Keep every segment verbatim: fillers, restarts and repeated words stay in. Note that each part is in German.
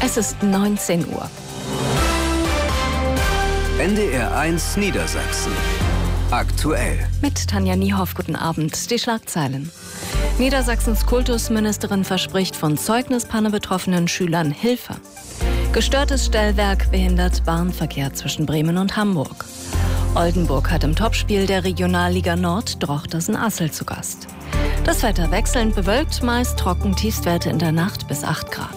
Es ist neunzehn Uhr. N D R eins Niedersachsen. Aktuell. Mit Tanja Niehoff, guten Abend. Die Schlagzeilen. Niedersachsens Kultusministerin verspricht von Zeugnispanne betroffenen Schülern Hilfe. Gestörtes Stellwerk behindert Bahnverkehr zwischen Bremen und Hamburg. Oldenburg hat im Topspiel der Regionalliga Nord Drochtersen-Assel zu Gast. Das Wetter wechselnd bewölkt, meist trocken, Tiefstwerte in der Nacht bis acht Grad.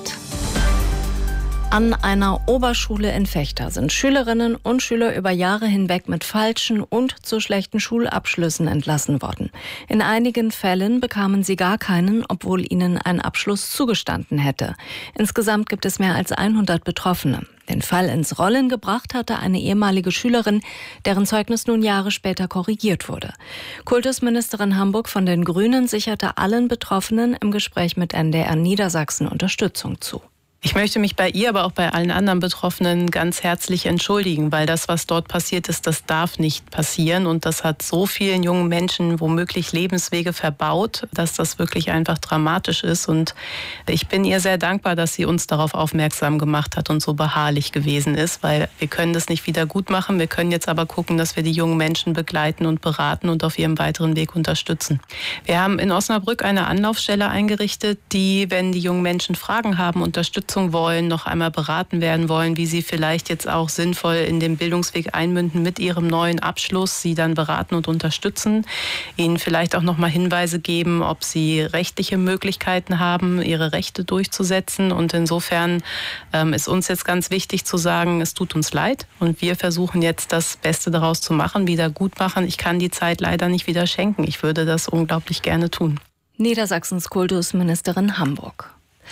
An einer Oberschule in Vechta sind Schülerinnen und Schüler über Jahre hinweg mit falschen und zu schlechten Schulabschlüssen entlassen worden. In einigen Fällen bekamen sie gar keinen, obwohl ihnen ein Abschluss zugestanden hätte. Insgesamt gibt es mehr als hundert Betroffene. Den Fall ins Rollen gebracht hatte eine ehemalige Schülerin, deren Zeugnis nun Jahre später korrigiert wurde. Kultusministerin Hamburg von den Grünen sicherte allen Betroffenen im Gespräch mit N D R Niedersachsen Unterstützung zu. Ich möchte mich bei ihr, aber auch bei allen anderen Betroffenen ganz herzlich entschuldigen, weil das, was dort passiert ist, das darf nicht passieren. Und das hat so vielen jungen Menschen womöglich Lebenswege verbaut, dass das wirklich einfach dramatisch ist. Und ich bin ihr sehr dankbar, dass sie uns darauf aufmerksam gemacht hat und so beharrlich gewesen ist, weil wir können das nicht wieder gut machen. Wir können jetzt aber gucken, dass wir die jungen Menschen begleiten und beraten und auf ihrem weiteren Weg unterstützen. Wir haben in Osnabrück eine Anlaufstelle eingerichtet, die, wenn die jungen Menschen Fragen haben, unterstützen wollen, noch einmal beraten werden wollen, wie sie vielleicht jetzt auch sinnvoll in den Bildungsweg einmünden mit ihrem neuen Abschluss, sie dann beraten und unterstützen, ihnen vielleicht auch noch mal Hinweise geben, ob sie rechtliche Möglichkeiten haben, ihre Rechte durchzusetzen. Und insofern ähm, ist uns jetzt ganz wichtig zu sagen, es tut uns leid und wir versuchen jetzt das Beste daraus zu machen, wieder gut machen. Ich kann die Zeit leider nicht wieder schenken. Ich würde das unglaublich gerne tun. Niedersachsens Kultusministerin Hamburg.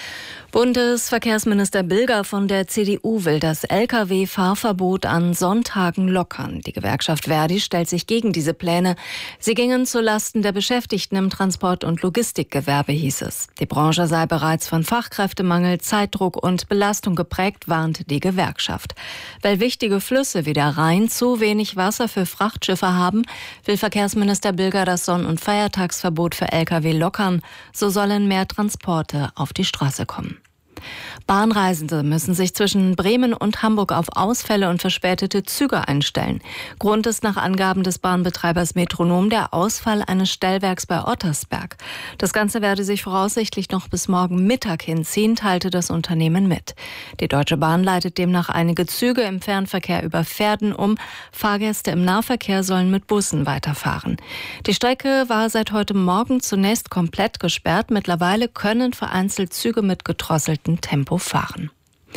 Bundesverkehrsminister Bilger von der C D U will das L K W-Fahrverbot an Sonntagen lockern. Die Gewerkschaft Verdi stellt sich gegen diese Pläne. Sie gingen zulasten der Beschäftigten im Transport- und Logistikgewerbe, hieß es. Die Branche sei bereits von Fachkräftemangel, Zeitdruck und Belastung geprägt, warnte die Gewerkschaft. Weil wichtige Flüsse wie der Rhein zu wenig Wasser für Frachtschiffe haben, will Verkehrsminister Bilger das Sonn- und Feiertagsverbot für L K W lockern. So sollen mehr Transporte auf die Straße kommen. Bahnreisende müssen sich zwischen Bremen und Hamburg auf Ausfälle und verspätete Züge einstellen. Grund ist nach Angaben des Bahnbetreibers Metronom der Ausfall eines Stellwerks bei Ottersberg. Das Ganze werde sich voraussichtlich noch bis morgen Mittag hinziehen, teilte das Unternehmen mit. Die Deutsche Bahn leitet demnach einige Züge im Fernverkehr über Verden um. Fahrgäste im Nahverkehr sollen mit Bussen weiterfahren. Die Strecke war seit heute Morgen zunächst komplett gesperrt. Mittlerweile können vereinzelt Züge mit gedrosseltem Tempo fahren.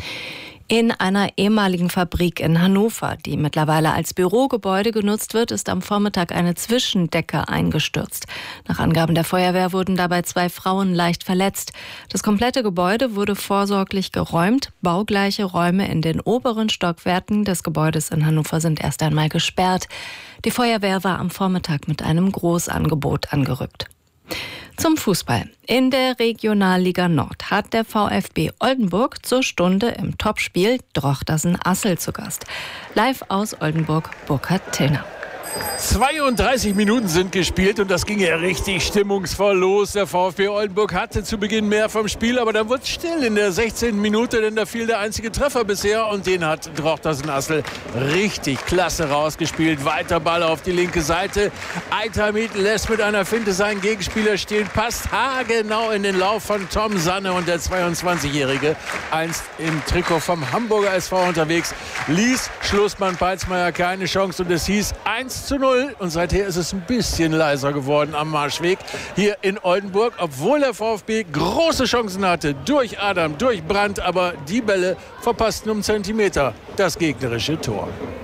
In einer ehemaligen Fabrik in Hannover, die mittlerweile als Bürogebäude genutzt wird, ist am Vormittag eine Zwischendecke eingestürzt. Nach Angaben der Feuerwehr wurden dabei zwei Frauen leicht verletzt. Das komplette Gebäude wurde vorsorglich geräumt. Baugleiche Räume in den oberen Stockwerken des Gebäudes in Hannover sind erst einmal gesperrt. Die Feuerwehr war am Vormittag mit einem Großangebot angerückt. Zum Fußball. In der Regionalliga Nord hat der VfB Oldenburg zur Stunde im Topspiel Drochtersen-Assel zu Gast. Live aus Oldenburg, Burkhard Tillner. zweiunddreißig Minuten sind gespielt und das ging ja richtig stimmungsvoll los. Der VfB Oldenburg hatte zu Beginn mehr vom Spiel, aber dann wurde es still in der sechzehnten Minute, denn da fiel der einzige Treffer bisher und den hat Drochtersen-Assel richtig klasse rausgespielt. Weiter Ball auf die linke Seite. Aitamit lässt mit einer Finte seinen Gegenspieler stehen, passt haargenau in den Lauf von Tom Sanne und der zweiundzwanzigjährige, einst im Trikot vom Hamburger S V unterwegs, ließ Schlussmann Peitzmeier keine Chance und es hieß eins zu null und seither ist es ein bisschen leiser geworden am Marschweg hier in Oldenburg, obwohl der VfB große Chancen hatte durch Adam, durch Brandt, aber die Bälle verpassten um Zentimeter das gegnerische Tor.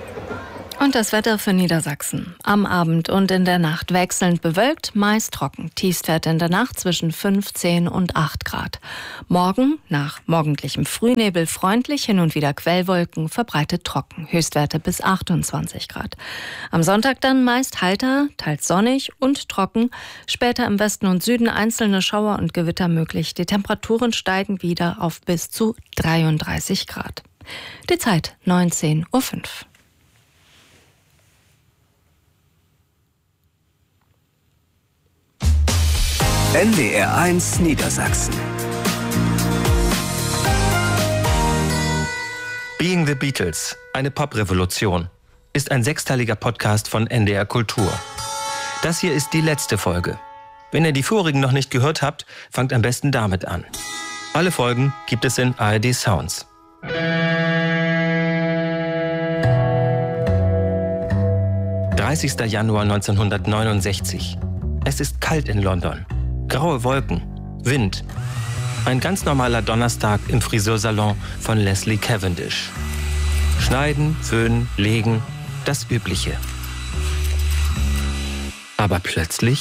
Und das Wetter für Niedersachsen. Am Abend und in der Nacht wechselnd bewölkt, meist trocken. Tiefstwerte in der Nacht zwischen fünfzehn und acht Grad. Morgen nach morgendlichem Frühnebel freundlich, hin und wieder Quellwolken, verbreitet trocken. Höchstwerte bis achtundzwanzig Grad. Am Sonntag dann meist heiter, teils sonnig und trocken. Später im Westen und Süden einzelne Schauer und Gewitter möglich. Die Temperaturen steigen wieder auf bis zu dreiunddreißig Grad. Die Zeit neunzehn Uhr fünf. N D R eins Niedersachsen. Bring the Beatles, eine Pop-Revolution, ist ein sechsteiliger Podcast von N D R Kultur. Das hier ist die letzte Folge. Wenn ihr die vorigen noch nicht gehört habt, fangt am besten damit an. Alle Folgen gibt es in A R D Sounds. dreißigster Januar neunzehnhundertneunundsechzig. Es ist kalt in London. Graue Wolken, Wind. Ein ganz normaler Donnerstag im Friseursalon von Leslie Cavendish. Schneiden, föhnen, legen, das Übliche. Aber plötzlich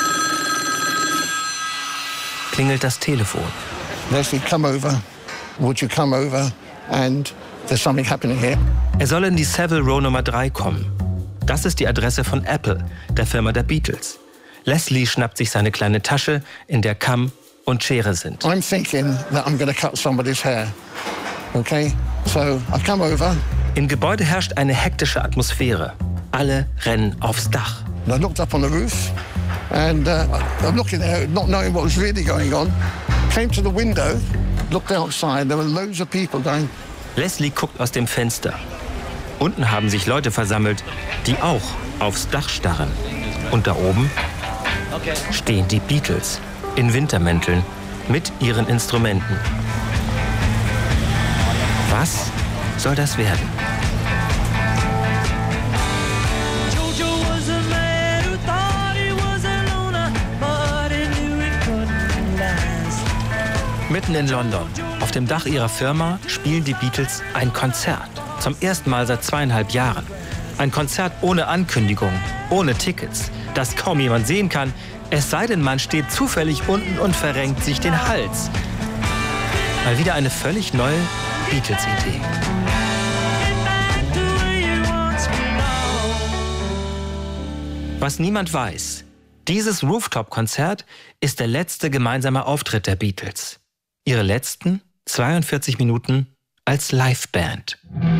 klingelt das Telefon. Leslie, come over. Would you come over? And there's something happening here. Er soll in die Savile Row Nummer drei kommen. Das ist die Adresse von Apple, der Firma der Beatles. Leslie schnappt sich seine kleine Tasche, in der Kamm und Schere sind. I'm thinking that I'm going to cut somebody's hair. Okay? So I come over. Im Gebäude herrscht eine hektische Atmosphäre. Alle rennen aufs Dach. And I looked up on the roof and uh, I'm looking there, not knowing what was really going on. Came to the window, looked outside, there were loads of people going. Leslie guckt aus dem Fenster. Unten haben sich Leute versammelt, die auch aufs Dach starren. Und da oben stehen die Beatles in Wintermänteln mit ihren Instrumenten. Was soll das werden? Mitten in London, auf dem Dach ihrer Firma, spielen die Beatles ein Konzert. Zum ersten Mal seit zweieinhalb Jahren. Ein Konzert ohne Ankündigung, ohne Tickets, das kaum jemand sehen kann, es sei denn, man steht zufällig unten und verrenkt sich den Hals. Mal wieder eine völlig neue Beatles-Idee. Was niemand weiß, dieses Rooftop-Konzert ist der letzte gemeinsame Auftritt der Beatles. Ihre letzten zweiundvierzig Minuten als Liveband.